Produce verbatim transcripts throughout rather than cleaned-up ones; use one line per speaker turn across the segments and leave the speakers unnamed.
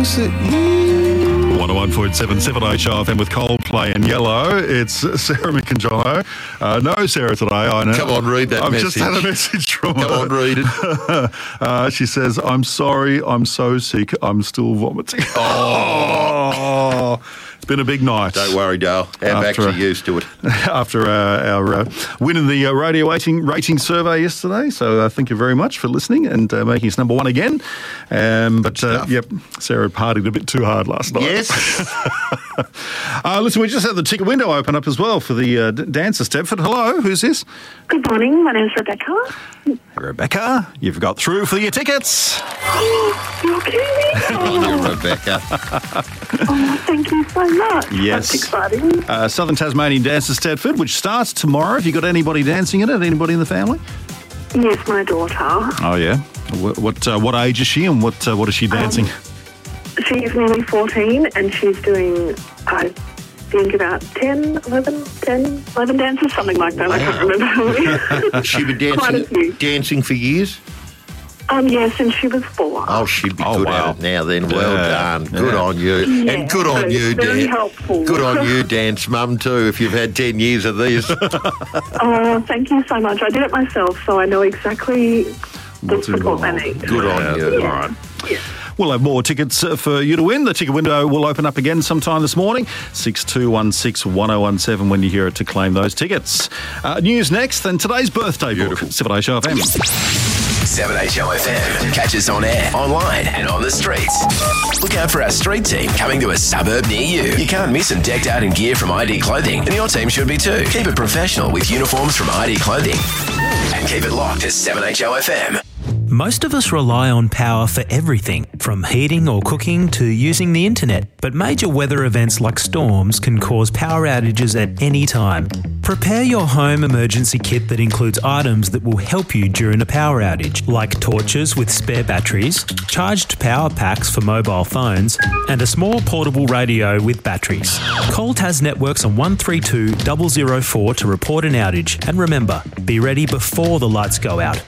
Is it you?
one oh one point seven, seven H O F M with Coldplay and Yellow. It's Sarah McInjono. Uh, no Sarah today, I know.
Come on, read that
I've
message.
just had a message from
Come
her.
on, read it.
uh, she says, I'm sorry, I'm so sick, I'm still vomiting. Oh, it's been a big night.
Don't worry, Dale. I'm
After
actually
a-
used to it.
After uh, our uh, win in the uh, radio rating, rating survey yesterday. So uh, thank you very much for listening and uh, making us number one again. Um, but, uh, yep, Sarah partied a bit too hard last night.
Yes.
uh, listen, we just had the ticket window open up as well for the uh, d- Dancer Stepford. Hello, who's this?
Good morning, my name's Rebecca.
Rebecca, you've got through for your tickets.
You're kidding me? Oh,
Rebecca.
oh, thank you so much.
Yes.
That's exciting.
Uh, Southern Tasmanian Dancer Stepford, which starts tomorrow. Have you got anybody dancing in it? Anybody in the family?
Yes, my daughter.
Oh, yeah. What what, uh, what age is she and what uh, what is she dancing?
Um, she's nearly fourteen and she's doing, I think, about ten, eleven, ten, eleven dances, something like that.
Wow.
I can't remember.
She's been
Quite a few.
dancing, dancing for years?
Um, yes, and she was four.
Oh, she'd be
Oh,
good
wow.
at it now then. Well
Yeah.
done. Good
Yeah.
on you.
Yeah,
and good on
so
you,
very
Dan.
helpful.
Good on you, Dance Mum, too, if you've had ten years of this.
Oh, thank you so much. I did it myself, so I know exactly the
What's
support I
involved.
need.
Good on you.
All right. We'll have more tickets uh, for you to win. The ticket window will open up again sometime this morning. six two one six, one oh one seven when you hear it to claim those tickets. Uh, news next, and today's birthday
Beautiful.
book. seven H O F M.
seven H O F M. Catch us on air, online and on the streets. Look out for our street team coming to a suburb near you. You can't miss them decked out in gear from I D Clothing, and your team should be too. Keep it professional with uniforms from I D Clothing. And keep it locked to seven H O F M.
Most of us rely on power for everything, from heating or cooking to using the internet. But major weather events like storms can cause power outages at any time. Prepare your home emergency kit that includes items that will help you during a power outage, like torches with spare batteries, charged power packs for mobile phones, and a small portable radio with batteries. Call Tas Networks on one three two zero zero four to report an outage. And remember, be ready before the lights go out.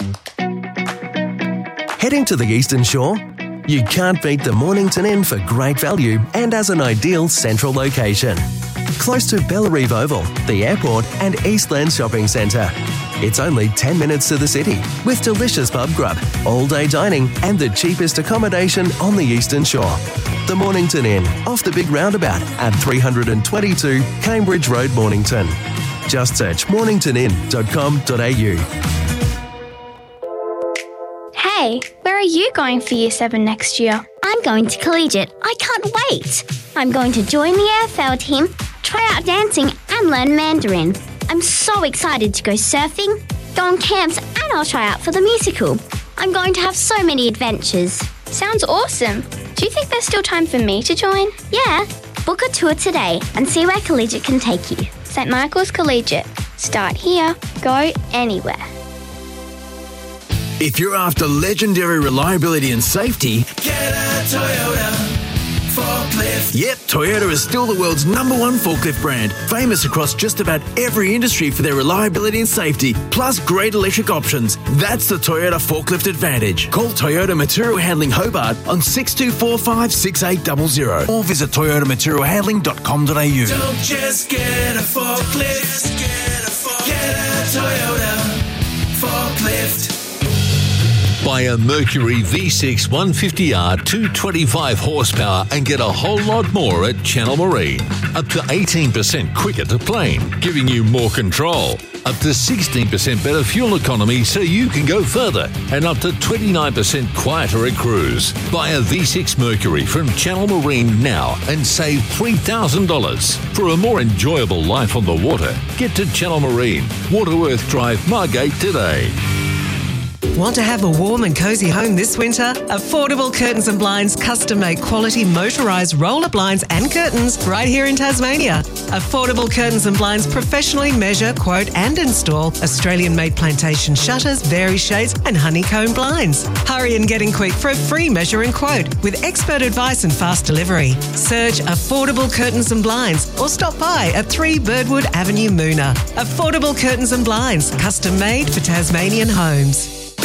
Heading to the Eastern Shore? You can't beat the Mornington Inn for great value and as an ideal central location. Close to Bellarive Oval, the airport and Eastland Shopping Centre. It's only ten minutes to the city with delicious pub grub, all-day dining and the cheapest accommodation on the Eastern Shore. The Mornington Inn, off the big roundabout at three twenty-two Cambridge Road, Mornington. Just search mornington inn dot com dot a u.
Hey, where are you going for Year seven next year?
I'm going to collegiate. I can't wait. I'm going to join the A F L team, try out dancing and learn Mandarin. I'm so excited to go surfing, go on camps and I'll try out for the musical. I'm going to have so many adventures.
Sounds awesome. Do you think there's still time for me to join?
Yeah, book a tour today and see where collegiate can take you.
Saint Michael's Collegiate. Start here, go anywhere.
If you're after legendary reliability and safety,
get a Toyota forklift.
Yep, Toyota is still the world's number one forklift brand, famous across just about every industry for their reliability and safety, plus great electric options. That's the Toyota Forklift Advantage. Call Toyota Material Handling Hobart on six two four five, six eight zero zero or visit toyota material handling dot com dot a u.
Don't just get a forklift, get a, forklift. Get a Toyota forklift.
Buy a Mercury V six one fifty R two twenty-five horsepower and get a whole lot more at Channel Marine. Up to eighteen percent quicker to plane, giving you more control. Up to sixteen percent better fuel economy so you can go further. And up to twenty-nine percent quieter at cruise. Buy a V six Mercury from Channel Marine now and save three thousand dollars. For a more enjoyable life on the water, get to Channel Marine, Waterworth Drive, Margate today.
Want to have a warm and cosy home this winter? Affordable Curtains and Blinds custom-made quality motorised roller blinds and curtains right here in Tasmania. Affordable Curtains and Blinds professionally measure, quote and install Australian-made plantation shutters, vari shades and honeycomb blinds. Hurry and get in quick for a free measure and quote with expert advice and fast delivery. Search Affordable Curtains and Blinds or stop by at three Birdwood Avenue, Moona. Affordable Curtains and Blinds, custom-made for Tasmanian homes.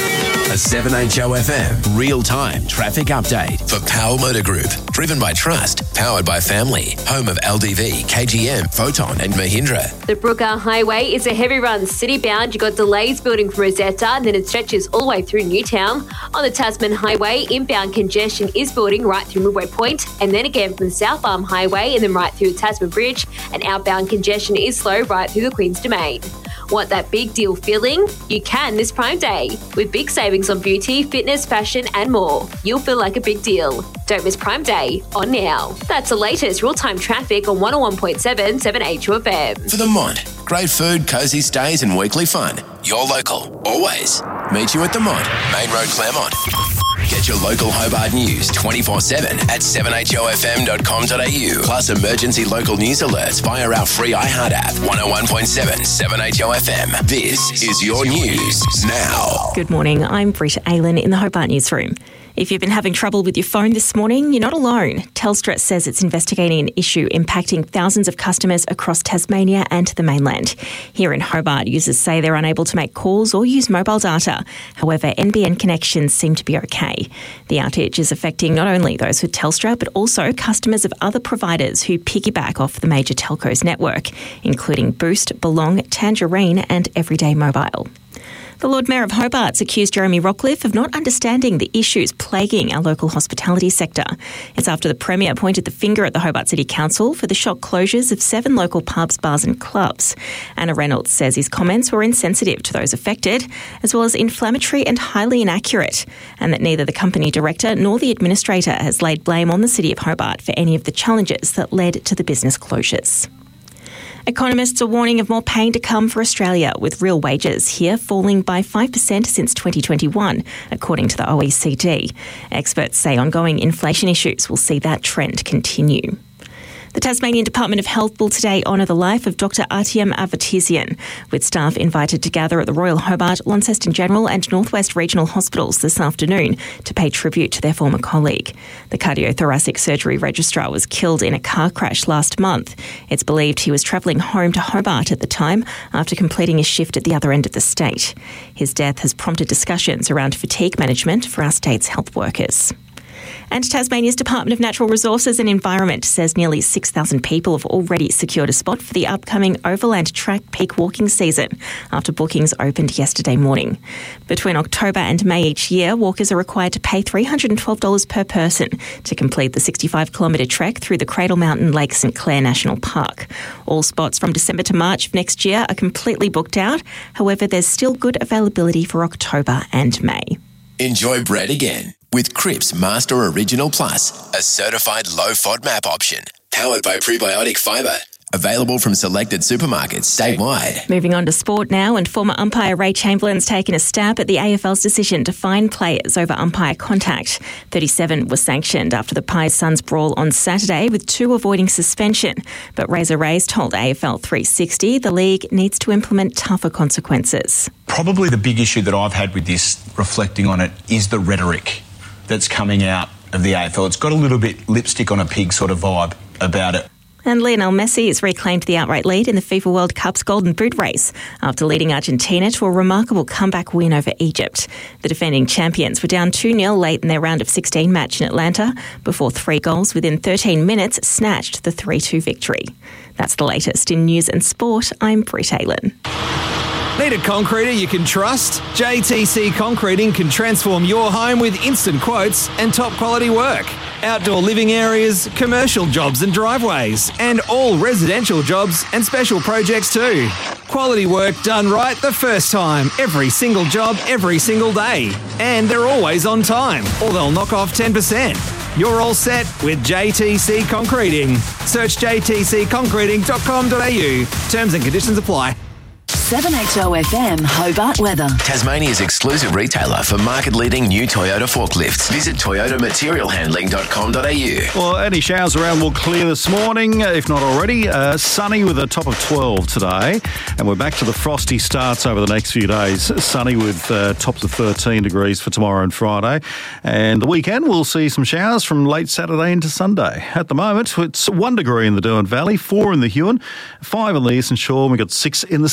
A seven H O F M real-time traffic update for Power Motor Group. Driven by trust, powered by family. Home of L D V, K G M, Photon and Mahindra.
The Brooker Highway is a heavy run city-bound. You've got delays building from Rosetta, and then it stretches all the way through Newtown. On the Tasman Highway, inbound congestion is building right through Midway Point, and then again from the South Arm Highway and then right through the Tasman Bridge, and outbound congestion is slow right through the Queen's Domain. Want that big deal feeling? You can this Prime Day. With big savings on beauty, fitness, fashion and more. You'll feel like a big deal. Don't miss Prime Day on now. That's the latest real-time traffic on one oh one point seven, seven H O F M.
For the Mont, great food, cosy stays and weekly fun. You're local, always. Meet you at the Mont, Main Road, Claremont. Get your local Hobart news twenty-four seven at seven H O F M dot com dot a u. Plus emergency local news alerts via our free iHeart app. one oh one point seven, seven H O F M. This is your news now.
Good morning, I'm Britta Aylan in the Hobart Newsroom. If you've been having trouble with your phone this morning, you're not alone. Telstra says it's investigating an issue impacting thousands of customers across Tasmania and the mainland. Here in Hobart, users say they're unable to make calls or use mobile data. However, N B N connections seem to be okay. The outage is affecting not only those with Telstra, but also customers of other providers who piggyback off the major telcos network, including Boost, Belong, Tangerine and Everyday Mobile. The Lord Mayor of Hobart's accused Jeremy Rockliff of not understanding the issues plaguing our local hospitality sector. It's after the Premier pointed the finger at the Hobart City Council for the shock closures of seven local pubs, bars and clubs. Anna Reynolds says his comments were insensitive to those affected, as well as inflammatory and highly inaccurate, and that neither the company director nor the administrator has laid blame on the City of Hobart for any of the challenges that led to the business closures. Economists are warning of more pain to come for Australia, with real wages here falling by five percent since twenty twenty-one, according to the O E C D. Experts say ongoing inflation issues will see that trend continue. The Tasmanian Department of Health will today honour the life of Doctor Artyom Avatisian, with staff invited to gather at the Royal Hobart, Launceston General and Northwest Regional Hospitals this afternoon to pay tribute to their former colleague. The cardiothoracic surgery registrar was killed in a car crash last month. It's believed he was travelling home to Hobart at the time after completing a shift at the other end of the state. His death has prompted discussions around fatigue management for our state's health workers. And Tasmania's Department of Natural Resources and Environment says nearly six thousand people have already secured a spot for the upcoming Overland Track peak walking season after bookings opened yesterday morning. Between October and May each year, walkers are required to pay three hundred twelve dollars per person to complete the sixty-five kilometre trek through the Cradle Mountain Lake St Clair National Park. All spots from December to March of next year are completely booked out. However, there's still good availability for October and May.
Enjoy bread again with Cripps Master Original Plus, a certified low FODMAP option, powered by prebiotic fibre. Available from selected supermarkets statewide.
Moving on to sport now, and former umpire Ray Chamberlain's taken a stab at the A F L's decision to fine players over umpire contact. thirty-seven was sanctioned after the Pies Suns brawl on Saturday, with two avoiding suspension. But Razor Rays told A F L three sixty the league needs to implement tougher consequences.
Probably the big issue that I've had with this, reflecting on it, is the rhetoric that's coming out of the A F L. It's got a little bit lipstick on a pig sort of vibe about it.
And Lionel Messi has reclaimed the outright lead in the FIFA World Cup's Golden Boot race after leading Argentina to a remarkable comeback win over Egypt. The defending champions were down two nil late in their round of sixteen match in Atlanta before three goals within thirteen minutes snatched the three two victory. That's the latest in news and sport. I'm Britt Aylan.
Need a concreter you can trust? J T C Concreting can transform your home with instant quotes and top quality work. Outdoor living areas, commercial jobs and driveways, and all residential jobs and special projects too. Quality work done right the first time, every single job, every single day. And they're always on time, or they'll knock off ten percent. You're all set with J T C Concreting. Search j t c concreting dot com dot a u. Terms and conditions apply.
seven H O F M Hobart weather.
Tasmania's exclusive retailer for market-leading new Toyota forklifts. Visit toyota material handling dot com dot a u.
Well, any showers around will clear this morning, if not already. Uh, sunny with a top of twelve today. And we're back to the frosty starts over the next few days. Sunny with uh, tops of thirteen degrees for tomorrow and Friday. And the weekend, we'll see some showers from late Saturday into Sunday. At the moment, it's one degree in the Derwent Valley, four in the Huon, five on the Eastern Shore, and we've got six in the city.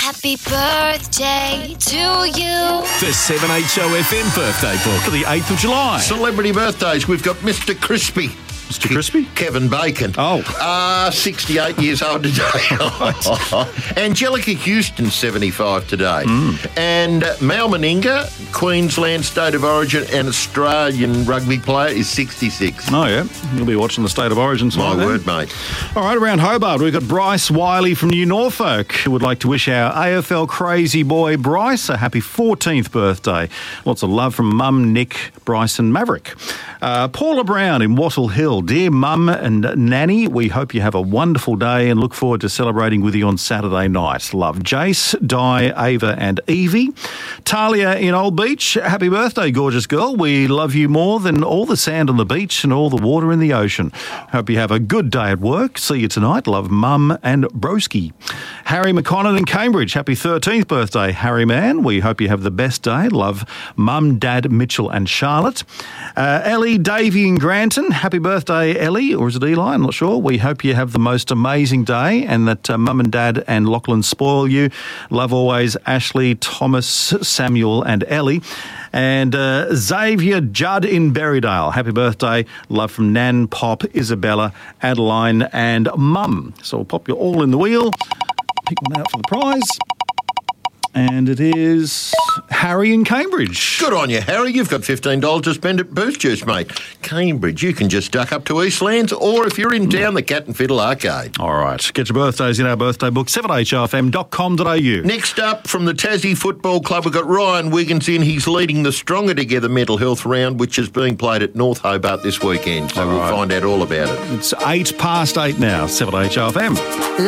Happy birthday to you.
The seven H O F M birthday book for the eighth of July.
Celebrity birthdays. We've got Mister Crispy.
Mister Crispy?
Kevin Bacon.
Oh.
Uh, sixty-eight years old today. Angelica Houston, seventy-five today.
Mm.
And Mal Meninga, Queensland State of Origin and Australian rugby player, is sixty-six.
Oh, yeah. You'll be watching the State of Origin tonight.
My
then.
word, mate.
All right, around Hobart, we've got Bryce Wiley from New Norfolk, who would like to wish our A F L crazy boy Bryce a happy fourteenth birthday. Lots of love from Mum, Nick, Bryce and Maverick. Uh, Paula Brown in Wattle Hill. Dear Mum and Nanny, we hope you have a wonderful day and look forward to celebrating with you on Saturday night. Love, Jace, Di, Ava and Evie. Talia in Old Beach. Happy birthday, gorgeous girl. We love you more than all the sand on the beach and all the water in the ocean. Hope you have a good day at work. See you tonight. Love, Mum and Broski. Harry McConnell in Cambridge. Happy thirteenth birthday, Harry man. We hope you have the best day. Love, Mum, Dad, Mitchell and Charlotte. Uh, Ellie, Davey in Granton. Happy birthday, Ellie, or is it Eli? I'm not sure. We hope you have the most amazing day and that uh, Mum and Dad and Lachlan spoil you. Love always, Ashley, Thomas, Samuel and Ellie. And uh, Xavier Judd in Berrydale. Happy birthday. Love from Nan, Pop, Isabella, Adeline and Mum. So we'll pop you all in the wheel. Pick one out for the prize. And it is Harry in Cambridge.
Good on you, Harry. You've got fifteen dollars to spend at Boost Juice, mate. Cambridge, you can just duck up to Eastlands, or if you're in town, the Cat and Fiddle Arcade.
All right. Get your birthdays in our birthday book, seven h o f m dot com dot a u.
Next up, from the Tassie Football Club, we've got Ryan Wiggins in. He's leading the Stronger Together mental health round, which is being played at North Hobart this weekend. So
All
we'll
right.
find out all about it.
It's eight past eight now, seven h o f m.